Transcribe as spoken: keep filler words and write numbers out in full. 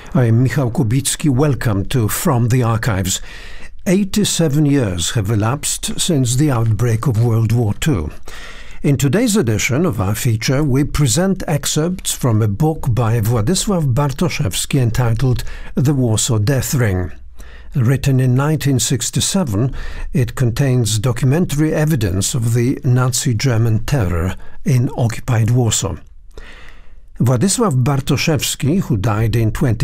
I am Michał Kubicki. Welcome to From the Archives. eighty-seven years have elapsed since the outbreak of World War Two. In today's edition of our feature, we present excerpts from a book by Władysław Bartoszewski entitled The Warsaw Death Ring. Written in nineteen sixty-seven, it contains documentary evidence of the Nazi German terror in occupied Warsaw. Władysław Bartoszewski, who died in twenty